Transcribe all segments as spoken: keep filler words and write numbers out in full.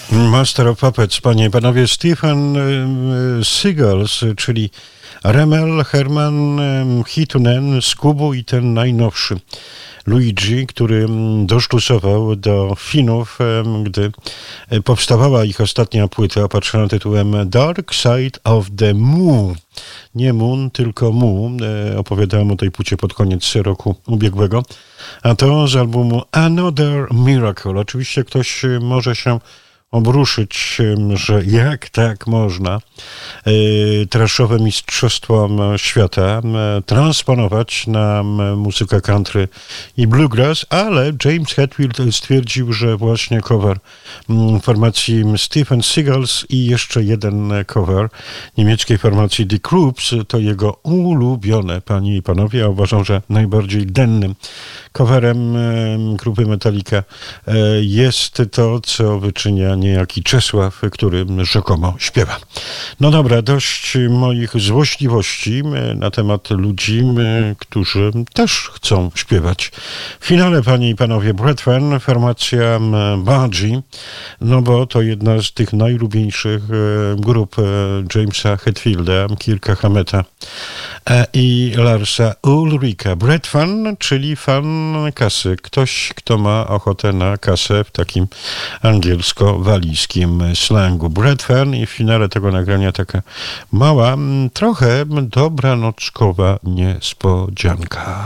Master of Puppets, panie i panowie, Stephen Seagulls, czyli Remel, Herman, Hitunen, Skubu i ten najnowszy Luigi, który dosztusował do Finów, gdy powstawała ich ostatnia płyta opatrzona tytułem Dark Side of the Moon. Nie Moon, tylko Mu. Opowiadałem o tej płycie pod koniec roku ubiegłego. A to z albumu Another Miracle. Oczywiście ktoś może się obruszyć, że jak tak można y, traszowe mistrzostwo świata y, transponować na y, muzykę country i bluegrass, ale James Hetfield stwierdził, że właśnie cover y, formacji Stephen Seagulls i jeszcze jeden cover niemieckiej formacji The Croops to jego ulubione, panie i panowie. Ja uważam, że najbardziej dennym coverem y, grupy Metallica y, jest to, co wyczynia niejaki Czesław, który rzekomo śpiewa. No dobra, dość moich złośliwości na temat ludzi, którzy też chcą śpiewać. W finale, panie i panowie, Brad Fan, formacja Budgie, no bo to jedna z tych najlubieńszych grup Jamesa Hetfielda, Kirka Hameta i Larsa Ulrika. Brad Fan, czyli fan kasy. Ktoś, kto ma ochotę na kasę w takim angielsko-walijskim slangu. Brad Fan i w finale tego nagrania taka mała, trochę dobranockowa niespodzianka.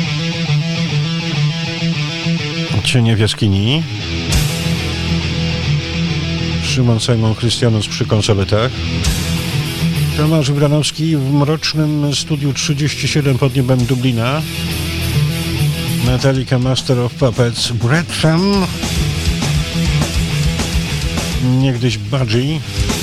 Cienie w jaskini. Szymon Simon Christianus przy konsoletach. Tomasz Wranowski w mrocznym studiu trzydzieści siedem pod niebem Dublina. Metallica Master of Puppets. Brad Fan. Niegdyś Budgie.